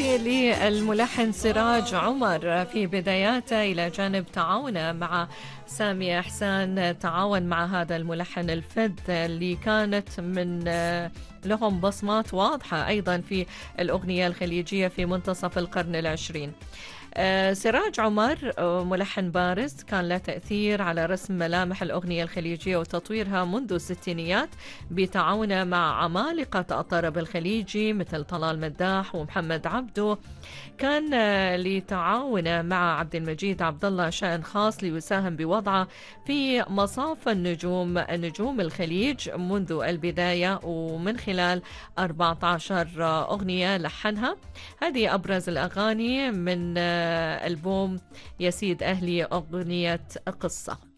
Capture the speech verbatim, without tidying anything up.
التحية للملحن سراج عمر في بداياته، إلى جانب تعاونه مع سامي إحسان. تعاون مع هذا الملحن الفذ اللي كانت من لهم بصمات واضحة أيضا في الأغنية الخليجية في منتصف القرن العشرين. آه، سراج عمر آه، ملحن بارز كان له تأثير على رسم ملامح الأغنية الخليجية وتطويرها منذ الستينيات بتعاونه مع عمالقة الطرب الخليجي مثل طلال مداح ومحمد عبده. كان آه، لتعاونه مع عبد المجيد عبد الله شأن خاص ليساهم بوضعه في مصاف النجوم نجوم الخليج منذ البداية، ومن خلال أربعة عشر أغنية لحنها. هذه أبرز الأغاني من ألبوم يا سيد أهلي أغنية قصة.